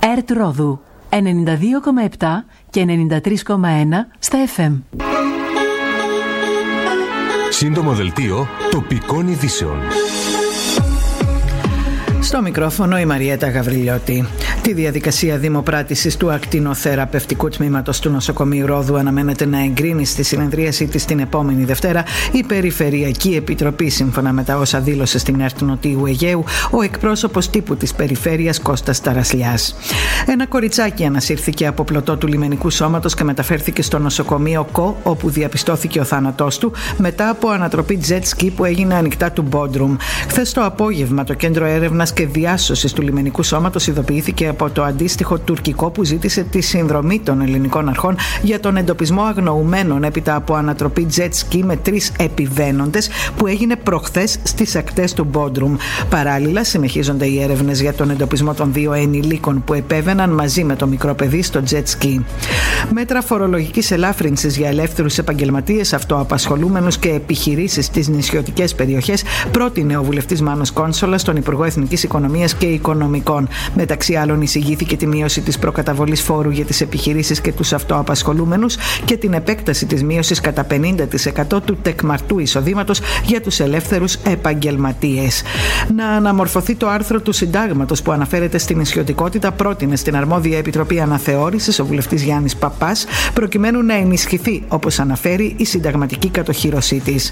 ΕΡΤ Ρόδου 92,7 και 93,1 στα FM. Σύντομο δελτίο τοπικών ειδήσεων. Στο μικρόφωνο η Μαριέτα Γαβριλιώτη. Τη διαδικασία δημοπράτησης του ακτινοθεραπευτικού τμήματος του νοσοκομείου Ρόδου αναμένεται να εγκρίνει στη συνεδρίασή της την επόμενη Δευτέρα η Περιφερειακή Επιτροπή, σύμφωνα με τα όσα δήλωσε στην ΕΡΤ Νοτιού Αιγαίου ο εκπρόσωπος τύπου της περιφέρειας Κώστας Ταρασλιάς. Ένα κοριτσάκι ανασύρθηκε από πλωτό του λιμενικού σώματος και μεταφέρθηκε στο νοσοκομείο ΚΟ, όπου διαπιστώθηκε ο θάνατός του μετά από ανατροπή jet ski που έγινε ανοιχτά του Μπόντρουμ. Χθες το απόγευμα το Κέντρο Έρευνας και Διάσωσης του λιμενικού σώματος ειδοποιήθηκε από το αντίστοιχο τουρκικό που ζήτησε τη συνδρομή των ελληνικών αρχών για τον εντοπισμό αγνοουμένων έπειτα από ανατροπή jet ski με 3 επιβαίνοντες που έγινε προχθές στις ακτές του Μπόντρουμ. Παράλληλα, συνεχίζονται οι έρευνες για τον εντοπισμό των 2 ενηλίκων που επέβαιναν μαζί με το μικρό παιδί στο jet ski. Μέτρα φορολογικής ελάφρυνσης για ελεύθερους επαγγελματίες, αυτοαπασχολούμενους και επιχειρήσεις στις νησιωτικές περιοχές πρότεινε ο βουλευτής Μάνος Κόνσολας στον Υπουργό Εθνικής Οικονομίας και Οικονομικών. Μεταξύ άλλων, εισηγήθηκε τη μείωση της προκαταβολής φόρου για τις επιχειρήσεις και τους αυτοαπασχολούμενους και την επέκταση της μείωσης κατά 50% του τεκμαρτού εισοδήματος για τους ελεύθερους επαγγελματίες. Να αναμορφωθεί το άρθρο του Συντάγματος που αναφέρεται στην νησιωτικότητα, πρότεινε στην αρμόδια Επιτροπή Αναθεώρησης ο βουλευτής Γιάννης Παπάς, προκειμένου να ενισχυθεί, όπως αναφέρει, η συνταγματική κατοχύρωσή της.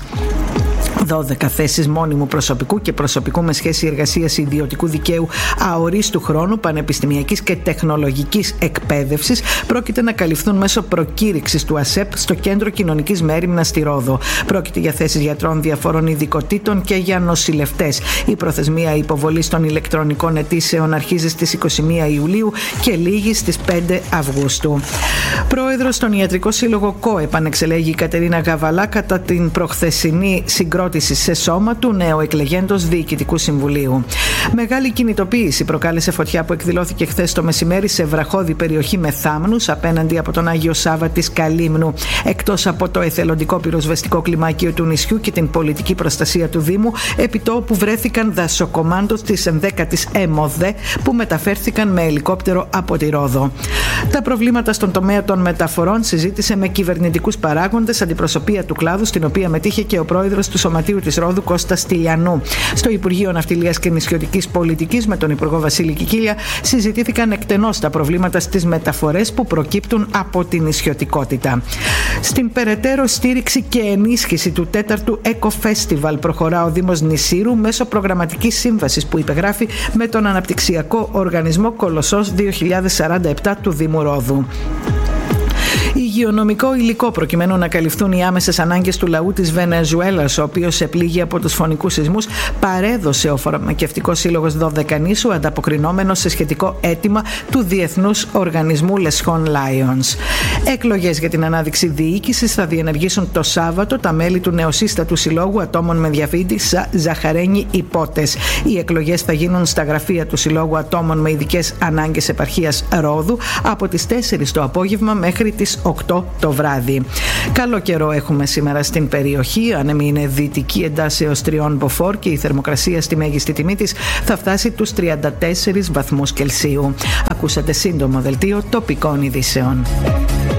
12 θέσεις μόνιμου προσωπικού και προσωπικού με σχέση εργασίας ιδιωτικού δικαίου αορίστου χρόνου, πανεπιστημιακής και τεχνολογικής εκπαίδευσης πρόκειται να καλυφθούν μέσω προκήρυξης του ΑΣΕΠ στο Κέντρο Κοινωνικής Μέριμνας στη Ρόδο. Πρόκειται για θέσεις γιατρών διαφόρων ειδικοτήτων και για νοσηλευτές. Η προθεσμία υποβολής των ηλεκτρονικών αιτήσεων αρχίζει στις 21 Ιουλίου και λήγει στις 5 Αυγούστου. Πρόεδρος στον Ιατρικό Σύλλογο ΚΟ επανεξελέγει η Κατερίνα Γαβαλά κατά την προχθεσινή συγκρότηση σε σώμα του νεοεκλεγέντος Διοικητικού Συμβουλίου. Μεγάλη κινητοποίηση προκάλεσε φωτιά που εκδηλώθηκε χθες το μεσημέρι σε βραχώδη περιοχή με θάμνους απέναντι από τον Άγιο Σάββα της Καλύμνου. Εκτός από το εθελοντικό πυροσβεστικό κλιμάκιο του νησιού και την πολιτική προστασία του Δήμου, επιτόπου βρέθηκαν δασοκομάντος της 11ης ΕΜΟΔΕ που μεταφέρθηκαν με ελικόπτερο από τη Ρόδο. Τα προβλήματα στον τομέα των μεταφορών συζήτησε με κυβερνητικούς παράγοντες αντιπροσωπεία του κλάδου, στην οποία μετήχε και ο πρόεδρος του Σωματείου της Ρόδου Κώστας Στυλιανού. Στο Υπουργείο Ναυτιλίας και Νησιωτικής Πολιτικής με τον Υπουργό Βασίλη Κικίλια συζητήθηκαν εκτενώς τα προβλήματα στις μεταφορές που προκύπτουν από την νησιωτικότητα. Στην περαιτέρω στήριξη και ενίσχυση του 4ου Eco Festival προχωρά ο Δήμος Νησύρου μέσω προγραμματικής σύμβασης που υπεγράφει με τον Αναπτυξιακό Οργανισμό Κολοσσός 2047 του Δήμου Ρόδου. Υγειονομικό υλικό προκειμένου να καλυφθούν οι άμεσες ανάγκες του λαού της Βενεζουέλας, ο οποίος επλήγει από τους φωνικούς σεισμούς, παρέδωσε ο Φαρμακευτικός Σύλλογος Δωδεκανήσου, ανταποκρινόμενος σε σχετικό αίτημα του Διεθνούς Οργανισμού Λεσχών Lions. Εκλογές για την ανάδειξη διοίκησης θα διενεργήσουν το Σάββατο τα μέλη του νεοσύστατου Συλλόγου Ατόμων με Διαφύτης Ζαχαρένη Υπότες. Οι εκλογές θα γίνουν στα γραφεία του Συλλόγου Ατόμων με Ειδικές Ανάγκες Επαρχίας Ρόδου από τις 4 το απόγευμα μέχρι τις 8 το βράδυ. Καλό καιρό έχουμε σήμερα στην περιοχή. Άνεμη είναι δυτική εντάσεως 3 μποφόρ και η θερμοκρασία στη μέγιστη τιμή της θα φτάσει τους 34 βαθμούς Κελσίου. Ακούσατε σύντομο δελτίο τοπικών ειδήσεων.